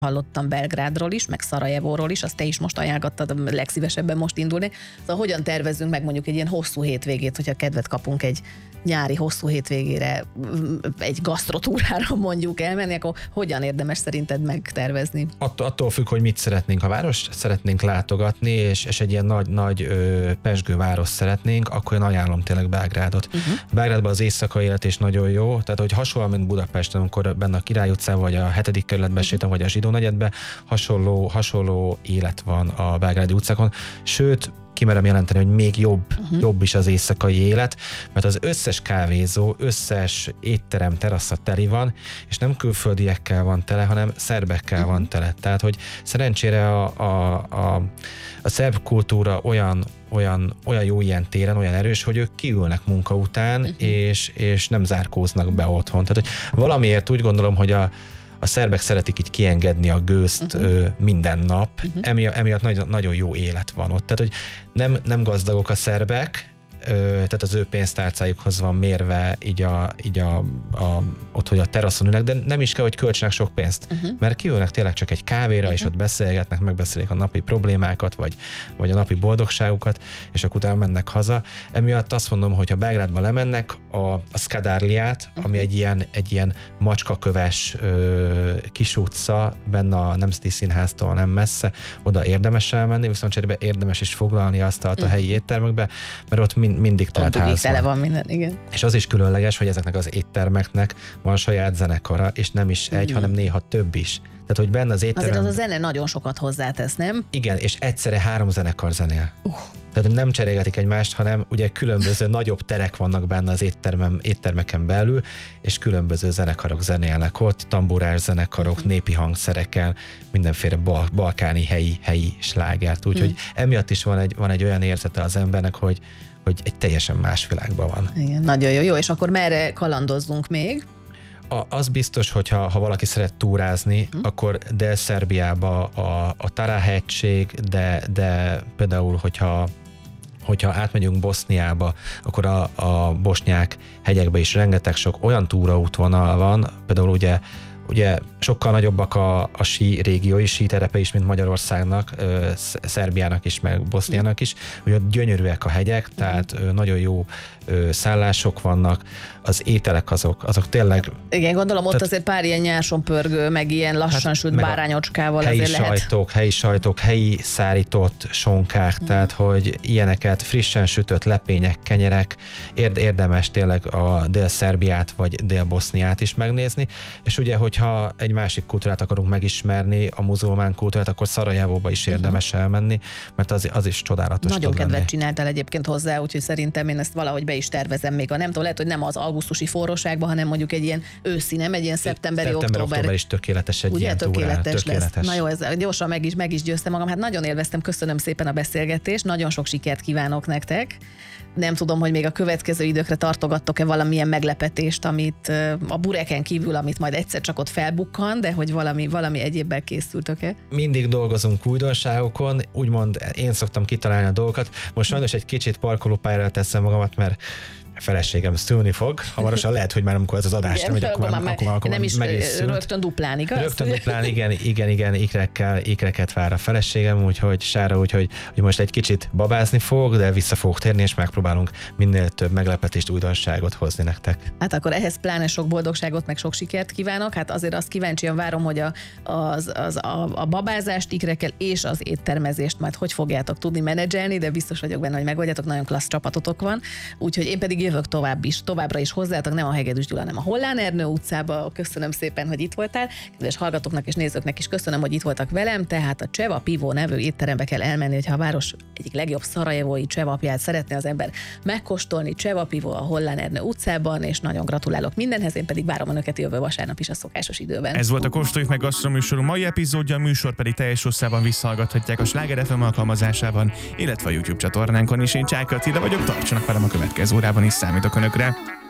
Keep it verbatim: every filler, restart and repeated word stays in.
hallottam Belgrádról is, meg Szarajevóról is, azt te is most ajánlgattad, legszívesebben most indulni. Szóval hogyan tervezünk meg mondjuk egy ilyen hosszú hétvégét, hogyha kedvet kapunk egy nyári hosszú hétvégére, egy gasztrotúrára mondjuk elmenni, akkor hogyan érdemes szerinted megtervezni? Attól, attól függ, hogy mit szeretnénk. Ha várost szeretnénk látogatni, és, és egy ilyen nagy, nagy ö, pezsgő város szeretnénk, akkor én ajánlom tényleg Belgrádot. Uh-huh. Belgrádban az éjszakai élet is nagyon jó, tehát hogy hasonló, mint Budapesten, amikor benne a Király utcában, vagy a hetedik kerületben uh-huh. sétálunk, vagy a Zsidó negyedben, hasonló, hasonló élet van a belgrádi utcákon. Sőt, kimerem jelenteni, hogy még jobb, uh-huh. jobb is az éjszakai élet, mert az összes kávézó, összes étterem, terasza teli van, és nem külföldiekkel van tele, hanem szerbekkel uh-huh. van tele. Tehát, hogy szerencsére a, a, a, a szerb kultúra olyan, olyan, olyan jó ilyen téren, olyan erős, hogy ők kiülnek munka után, uh-huh. és, és nem zárkóznak be otthon. Tehát, hogy valamiért úgy gondolom, hogy a A szerbek szeretik így kiengedni a gőzt uh-huh. ö, minden nap, uh-huh. emiatt, emiatt nagyon, nagyon jó élet van ott. Tehát, hogy nem, nem gazdagok a szerbek, ö, tehát az ő pénztárcájukhoz van mérve így, a, így a, a, ott, hogy a teraszon ülnek, de nem is kell, hogy költsenek sok pénzt, uh-huh. mert kiülnek tényleg csak egy kávéra, uh-huh. és ott beszélgetnek, megbeszélik a napi problémákat, vagy, vagy a napi boldogságukat, és akkor utána mennek haza. Emiatt azt mondom, hogy ha Belgrádba lemennek, a, a Skadárliát, uh-huh. ami egy ilyen, egy ilyen macskaköves ö, kis utca, benne a Nemzeti Színháztól nem messze, oda érdemes elmenni, viszont cserébe érdemes is foglalni azt uh-huh. a helyi éttermekbe, mert ott mind, mindig telt ház van. van minden, igen. És az is különleges, hogy ezeknek az éttermeknek van saját zenekara, és nem is egy, mm. hanem néha több is. Tehát, hogy benne az étterem... Azért az a zene nagyon sokat hozzátesz, nem? Igen, és egyszerre három zenekar zenél. Uh. Tehát nem cserélgetik egymást, hanem ugye különböző nagyobb terek vannak benne az éttermem, éttermeken belül, és különböző zenekarok zenélnek ott, tamburás zenekarok, uh-huh. népi hangszerekkel, mindenféle bal, balkáni helyi, helyi slágert. Úgyhogy uh-huh. emiatt is van egy, van egy olyan érzete az embernek, hogy, hogy egy teljesen más világban van. Igen, nagyon jó. Jó, és akkor merre kalandozzunk még? A, az biztos, hogy ha, ha valaki szeret túrázni, hmm. akkor Dél-Szerbiába a, a Tara-hegység, de, de például, hogyha, hogyha átmegyünk Boszniába, akkor a, a bosnyák hegyekbe is rengeteg sok olyan túraútvonal van, például ugye Ugye sokkal nagyobbak a, a sí régiói, sí terepe is, mint Magyarországnak, ö, Szerbiának is, meg Boszniának is. Ugye ott gyönyörűek a hegyek, tehát ö, nagyon jó ö, szállások vannak, az ételek azok, azok tényleg... Igen, gondolom ott tehát, azért pár ilyen nyáson pörgő, meg ilyen lassan hát, sült bárányocskával helyi azért lehet. sajtok, helyi sajtok, helyi szárított sonkák, mm. tehát hogy ilyeneket, frissen sütött lepények, kenyerek, érdemes tényleg a Dél-Szerbiát vagy Dél-Boszniát is megnézni, és ugye, hogyha egy másik kultúrát akarunk megismerni, a muzulmán kultúrát, akkor Szarajevóba is érdemes elmenni, mert az, az is csodálatos. Nagyon kedvet csináltál egyébként hozzá, úgyhogy szerintem én ezt valahogy be is tervezem még. A nem tudom, lehet, hogy nem az augusztusi forróságban, hanem mondjuk egy ilyen őszi, nem egy ilyen szeptemberi, szeptember, október. október is tökéletes egy ugye, ilyen tökéletes, túrán, tökéletes lesz. Na jó, ez gyorsan meg is, meg is győztem magam. Hát nagyon élveztem, köszönöm szépen a beszélgetést, nagyon sok sikert kívánok nektek. Nem tudom, hogy még a következő időkre tartogattok-e valamilyen meglepetést, amit a bureken kívül, amit majd egyszer csak ott felbukkan, de hogy valami, valami egyébben készültök-e? Mindig dolgozunk újdonságokon, úgymond én szoktam kitalálni a dolgokat. Most sajnos egy kicsit parkolópályára teszem magamat, mert a feleségem szülni fog. Hamarosan lehet, hogy már amikor ez az adás nem megy, akkor már, akkor már, akkor nem is meg is rögtön duplán, igaz? Rögtön duplán, igen, igen, igen, ikrekkel, ikreket vár a feleségem, úgyhogy Sára, úgyhogy hogy most egy kicsit babázni fog, de vissza fogok térni, és megpróbálunk minél több meglepetést, újdonságot hozni nektek. Hát akkor ehhez pláne sok boldogságot, meg sok sikert kívánok. Hát azért azt kíváncsian várom, hogy a, az, az, a, a babázást, ikrekkel és az éttermezést majd hogy fogjátok tudni menedzselni, de biztos vagyok benne, hogy megoldjátok, nagyon klassz csapatotok van. Úgyhogy én pedig jövök tovább is, továbbra is hozzátok, nem a Hegedűs Gyula, hanem a Hollán Ernő utcába. Köszönöm szépen, hogy itt voltál. Kedves hallgatóknak és nézőknek is köszönöm, hogy itt voltak velem. Tehát a Cseva Pivó nevű étterembe kell elmenni, hogyha a város egyik legjobb szarajevói csevapját szeretné az ember megkóstolni. Cseva Pivó a Hollán Ernő utcában, és nagyon gratulálok mindenhez, én pedig várom önöket jövő vasárnap is a szokásos időben. Ez volt a Kóstoljuk meg gasztroműsorunk mai epizódja, a műsor pedig teljes hosszában visszahallgathatják a Sláger ef em alkalmazásában, illetve a YouTube csatornánkon is. Én Csáky Attila vagyok, tartsanak velem a következő órában is, számítok önökre.